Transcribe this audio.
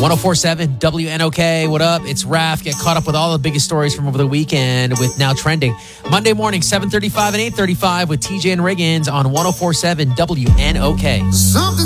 1047 WNOK. What up? It's Raph. Get caught up with all the biggest stories from over the weekend with Now Trending. Monday morning, 7:35 and 8:35 with TJ and Riggins on 1047 WNOK.